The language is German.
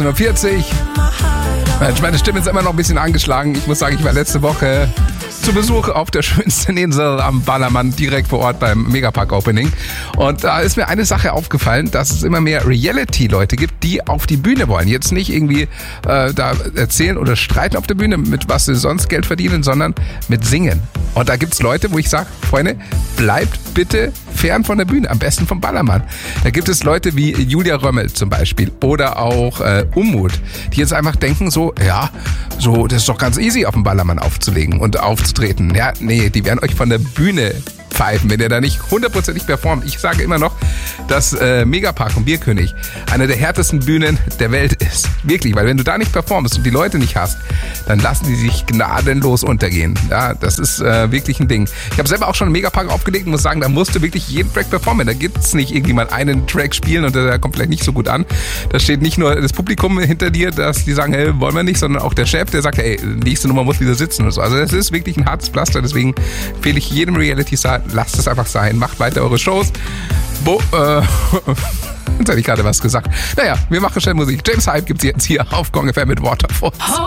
13.40 Uhr. Mensch, meine Stimme ist immer noch ein bisschen angeschlagen. Ich muss sagen, ich war letzte Woche zu Besuch auf der schönsten Insel am Ballermann, direkt vor Ort beim Megapark-Opening. Und da ist mir eine Sache aufgefallen, dass es immer mehr Reality-Leute gibt, die auf die Bühne wollen. Jetzt nicht irgendwie da erzählen oder streiten auf der Bühne, mit was sie sonst Geld verdienen, sondern mit Singen. Und da gibt's Leute, wo ich sage, Freunde, bleibt bitte fern von der Bühne, am besten vom Ballermann. Da gibt es Leute wie Julia Römmel zum Beispiel oder auch Umut, die jetzt einfach denken so, ja, so das ist doch ganz easy auf dem Ballermann aufzulegen und aufzutreten. Ja, nee, die werden euch von der Bühne pfeifen, wenn ihr da nicht 100% performt. Ich sage immer noch, dass Megapark und Bierkönig eine der härtesten Bühnen der Welt ist. Wirklich, weil wenn du da nicht performst und die Leute nicht hast, dann lassen die sich gnadenlos untergehen. Ja, das ist wirklich ein Ding. Ich habe selber auch schon einen Megapark aufgelegt und muss sagen, da musst du wirklich jeden Track performen. Da gibt's nicht irgendwie mal einen Track spielen und der kommt vielleicht nicht so gut an. Da steht nicht nur das Publikum hinter dir, dass die sagen, hey, wollen wir nicht, sondern auch der Chef, der sagt, hey, nächste Nummer muss wieder sitzen und so. Also das ist wirklich ein hartes Pflaster, deswegen empfehle ich jedem Reality-Star, lasst es einfach sein, macht weiter eure Shows. Jetzt hätte ich gerade was gesagt. Naja, wir machen schnell Musik. James Hype gibt's jetzt hier auf Gong FM mit Waterfalls.